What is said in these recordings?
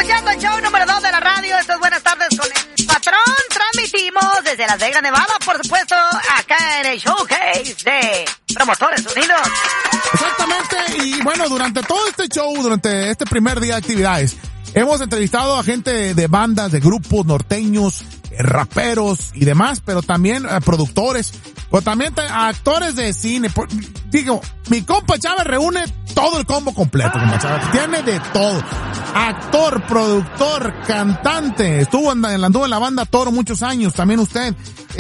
escuchando el show número 2 de la radio. Esto es Buenas Tardes con el Patrón. Transmitimos desde Las Vegas, Nevada, por supuesto, acá en el Showcase de Promotores Unidos. Exactamente, y bueno, durante todo este show, durante este primer día de actividades, hemos entrevistado a gente de bandas, de grupos norteños, raperos y demás, pero también productores, o también actores de cine. Digo, mi compa Chávez reúne todo el combo completo, compa Chávez. Tiene de todo. Actor, productor, cantante. Anduvo en la banda Toro muchos años, también usted.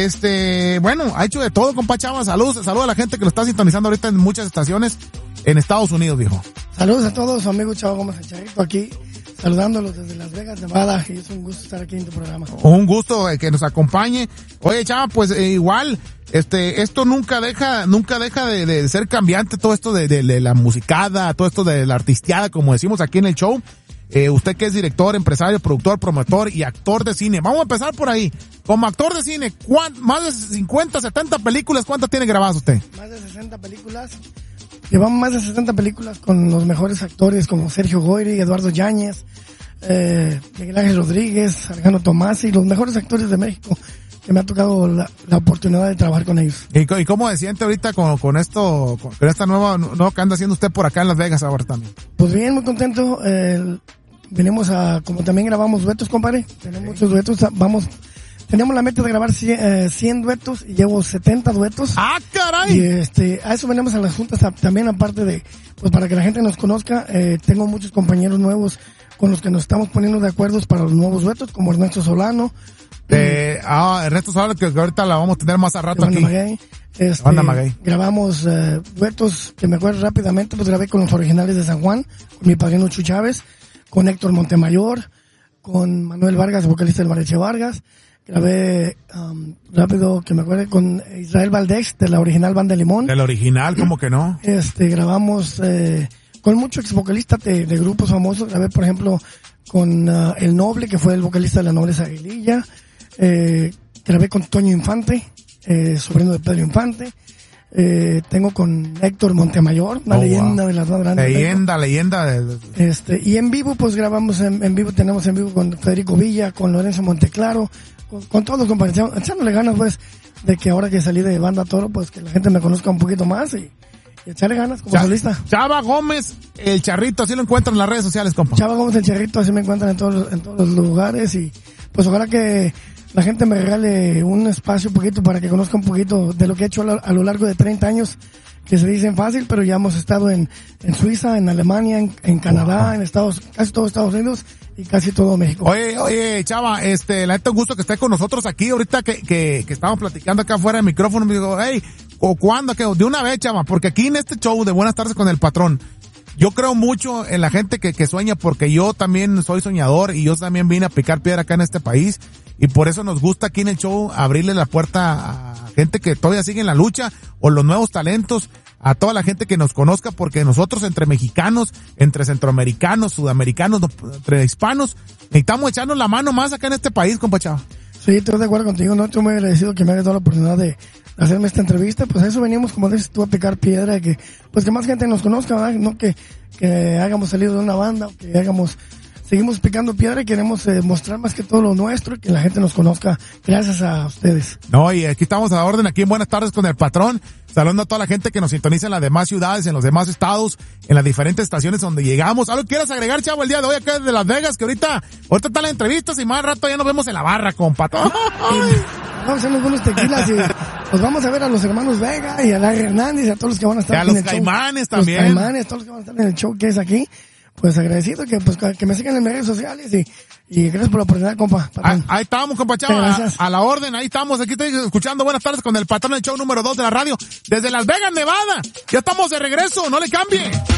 Bueno, ha hecho de todo, compa Chávez. Saludos a la gente que lo está sintonizando ahorita en muchas estaciones en Estados Unidos, viejo. Saludos a todos, su amigo Chavo Gómez el Charrito aquí, saludándolos desde Las Vegas, Nevada, y es un gusto estar aquí en tu programa. Un gusto que nos acompañe. Oye, Chava, pues igual, esto nunca deja de ser cambiante, todo esto de la musicada, todo esto de la artisteada, como decimos aquí en el show. Usted que es director, empresario, productor, promotor y actor de cine. Vamos a empezar por ahí. Como actor de cine, más de 50, 70 películas, ¿cuántas tiene grabadas usted? Más de 60 películas. Llevamos más de 60 películas con los mejores actores como Sergio Goyri, Eduardo Yáñez, Miguel Ángel Rodríguez, Alejandro Tomás y los mejores actores de México que me ha tocado la oportunidad de trabajar con ellos. ¿Y cómo se siente ahorita con esta nueva que anda haciendo usted por acá en Las Vegas ahora también? Pues bien, muy contento. Venimos como también grabamos duetos, compadre. Tenemos muchos duetos. Tenemos la meta de grabar 100 duetos y llevo 70 duetos. ¡Ah, caray! Y a eso venimos a las juntas también, aparte de, pues para que la gente nos conozca. Tengo muchos compañeros nuevos con los que nos estamos poniendo de acuerdo para los nuevos duetos, como Ernesto Solano. Ernesto Solano, que ahorita la vamos a tener más a rato aquí. Maguey. Grabamos duetos que me acuerdo rápidamente, pues grabé con los Originales de San Juan, con mi padrino Chu Chávez, con Héctor Montemayor, con Manuel Vargas, vocalista del Mariachi Vargas. Grabé rápido, que me acuerdo, con Israel Valdés, de la original Banda Limón. ¿De la original? ¿Cómo que no? Grabamos con muchos ex vocalistas de grupos famosos. Grabé, por ejemplo, con El Noble, que fue el vocalista de La Nobleza Aguililla. Grabé con Toño Infante, sobrino de Pedro Infante. Tengo con Héctor Montemayor, una leyenda de las más grandes. Leyenda. Y en vivo, pues grabamos en vivo, tenemos en vivo con Federico Villa, con Lorenzo Monteclaro, con todos los compañeros, echándole ganas, pues, de que ahora que salí de Banda Toro, pues que la gente me conozca un poquito más y echarle ganas como solista. Chava Gómez, el Charrito, así lo encuentran en las redes sociales, compa. Chava Gómez, el Charrito, así me encuentran en todos los lugares y pues ojalá que la gente me regale un espacio un poquito para que conozca un poquito de lo que he hecho a lo largo de 30 años, que se dicen fácil, pero ya hemos estado en Suiza, en Alemania, en Canadá, en casi todo Estados Unidos y casi todo México. Oye, Chava, la neta, un gusto que esté con nosotros aquí, ahorita que estábamos platicando acá afuera del micrófono, me digo, ¿cuándo? De una vez, Chava, porque aquí en este show de Buenas Tardes con el Patrón, yo creo mucho en la gente que sueña, porque yo también soy soñador y yo también vine a picar piedra acá en este país, y por eso nos gusta aquí en el show abrirle la puerta a gente que todavía sigue en la lucha, o los nuevos talentos, a toda la gente que nos conozca, porque nosotros entre mexicanos, entre centroamericanos, sudamericanos, entre hispanos, necesitamos echarnos la mano más acá en este país, compa Chava. Sí, estoy de acuerdo contigo, no estoy muy agradecido que me hayas dado la oportunidad de hacerme esta entrevista, pues a eso venimos, como dices tú, a picar piedra, que pues que más gente nos conozca, ¿verdad? No que hayamos salido de una banda, o que seguimos picando piedra y queremos mostrar más que todo lo nuestro y que la gente nos conozca gracias a ustedes. No, y aquí estamos a la orden, aquí en Buenas Tardes con el Patrón, saludando a toda la gente que nos sintoniza en las demás ciudades, en los demás estados, en las diferentes estaciones donde llegamos. ¿Algo quieras agregar, Chavo, el día de hoy acá desde Las Vegas, que ahorita están las entrevistas y más rato ya nos vemos en la barra, compa? Vamos a hacer unos buenos tequilas y pues vamos a ver a los hermanos Vega y a Larry Hernández y a todos los que van a estar en el show. A los Caimanes también. Los Caimanes, todos los que van a estar en el show que es aquí. Pues agradecido que me sigan en mis redes sociales y gracias por la oportunidad, compa. Ahí estamos, compa Chava, a la orden, ahí estamos, aquí estoy escuchando Buenas Tardes con el Patrón, el show número 2 de la radio, desde Las Vegas, Nevada. Ya estamos de regreso, no le cambie.